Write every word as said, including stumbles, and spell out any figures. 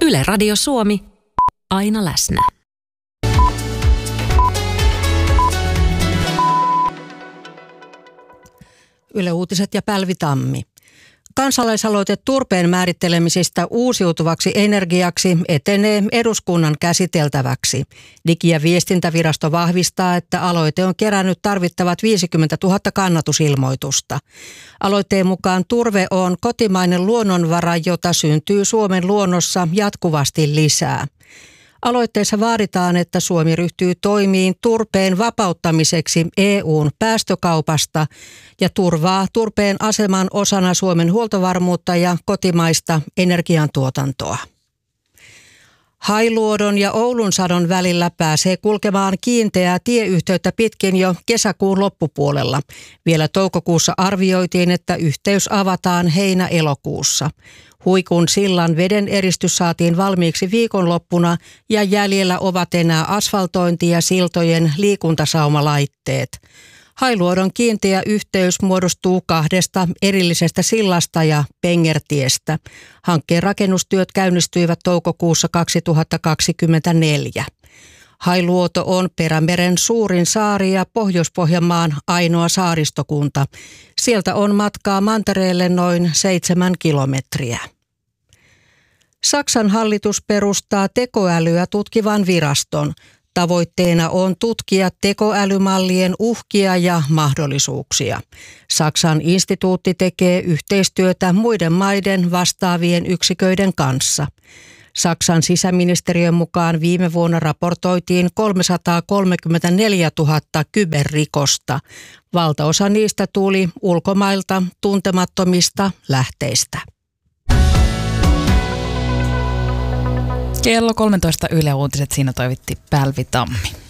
Yle Radio Suomi, aina läsnä. Yle Uutiset ja Pälvi Tammi. Kansalaisaloite turpeen määrittelemisestä uusiutuvaksi energiaksi etenee eduskunnan käsiteltäväksi. Digi- ja viestintävirasto vahvistaa, että aloite on kerännyt tarvittavat viisikymmentätuhatta kannatusilmoitusta. Aloitteen mukaan turve on kotimainen luonnonvara, jota syntyy Suomen luonnossa jatkuvasti lisää. Aloitteessa vaaditaan, että Suomi ryhtyy toimiin turpeen vapauttamiseksi E U:n päästökaupasta ja turvaa turpeen aseman osana Suomen huoltovarmuutta ja kotimaista energiantuotantoa. Hailuodon ja Oulunsadon välillä pääsee kulkemaan kiinteää tieyhteyttä pitkin jo kesäkuun loppupuolella. Vielä toukokuussa arvioitiin, että yhteys avataan heinä-elokuussa. Huikun sillan veden eristys saatiin valmiiksi viikonloppuna ja jäljellä ovat enää asfaltointi ja siltojen liikuntasaumalaitteet. Hailuodon kiinteä yhteys muodostuu kahdesta erillisestä sillasta ja pengertiestä. Hankkeen rakennustyöt käynnistyivät toukokuussa kaksituhattakaksikymmentäneljä. Hailuoto on Perämeren suurin saari ja Pohjois-Pohjanmaan ainoa saaristokunta. Sieltä on matkaa mantereelle noin seitsemän kilometriä. Saksan hallitus perustaa tekoälyä tutkivan viraston. Tavoitteena on tutkia tekoälymallien uhkia ja mahdollisuuksia. Saksan instituutti tekee yhteistyötä muiden maiden vastaavien yksiköiden kanssa. Saksan sisäministeriön mukaan viime vuonna raportoitiin kolmesataakolmekymmentäneljätuhatta kyberrikosta. Valtaosa niistä tuli ulkomailta tuntemattomista lähteistä. Kello kolmetoista Yle Uutiset, siinä toivitti Pälvi Tammi.